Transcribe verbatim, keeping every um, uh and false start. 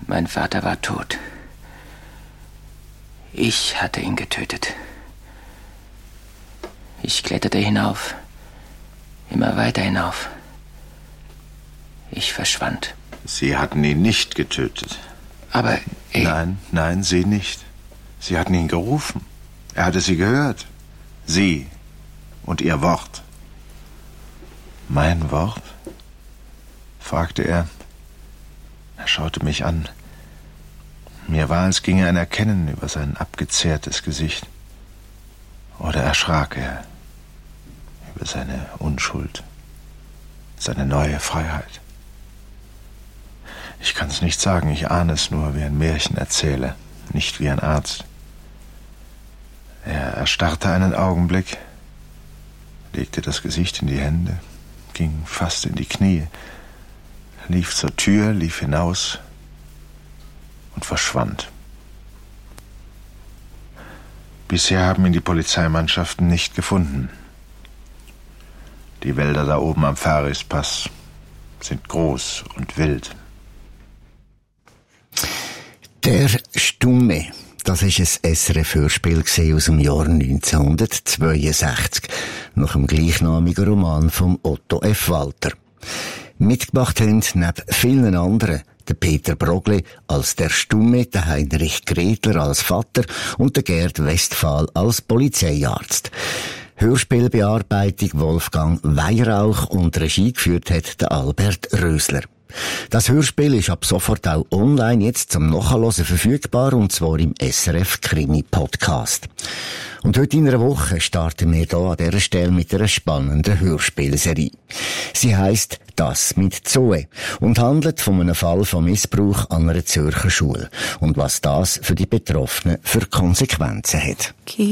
Mein Vater war tot. Ich hatte ihn getötet. Ich kletterte hinauf, immer weiter hinauf. Ich verschwand. Sie hatten ihn nicht getötet. Aber ey, Nein, nein, Sie nicht. Sie hatten ihn gerufen. Er hatte Sie gehört. Sie und Ihr Wort. Mein Wort? Fragte er. Er schaute mich an. Mir war, als ginge ein Erkennen über sein abgezehrtes Gesicht. Oder erschrak er über seine Unschuld, seine neue Freiheit. Ich kann's nicht sagen, ich ahne es nur wie ein Märchenerzähler, nicht wie ein Arzt. Er erstarrte einen Augenblick, legte das Gesicht in die Hände, ging fast in die Knie, lief zur Tür, lief hinaus und verschwand. Bisher haben ihn die Polizeimannschaften nicht gefunden. Die Wälder da oben am Farispass sind groß und wild. Der Stumme, das ist ein S R F-Hörspiel aus dem Jahr neunzehnhundertzweiundsechzig, nach dem gleichnamigen Roman von Otto F. Walter. Mitgemacht haben neben vielen anderen der Peter Brogli als der Stumme, der Heinrich Gretler als Vater und der Gerd Westphal als Polizeiarzt. Hörspielbearbeitung Wolfgang Weyrauch und Regie geführt hat der Albert Rösler. Das Hörspiel ist ab sofort auch online jetzt zum Nachhören verfügbar, und zwar im S R F Krimi Podcast. Und heute in einer Woche starten wir hier an dieser Stelle mit einer spannenden Hörspielserie. Sie heisst «Das mit Zoe» und handelt von einem Fall von Missbrauch an einer Zürcher Schule und was das für die Betroffenen für Konsequenzen hat.